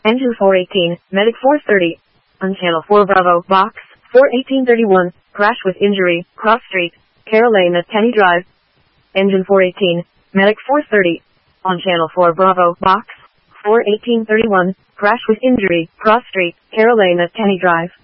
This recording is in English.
Engine 418, Medic 430. On Channel 4 Bravo, Box 41831, crash with injury, Cross Street, Carol Lane at Kenny Drive. Engine 418, Medic 430. On Channel 4 Bravo, Box 41831, crash with injury, Cross Street, Carol Lane at Kenny Drive.